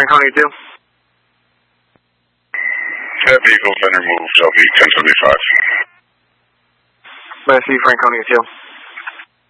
Franconia 2. That vehicle's been removed, LV 1075. May I see Franconia 2?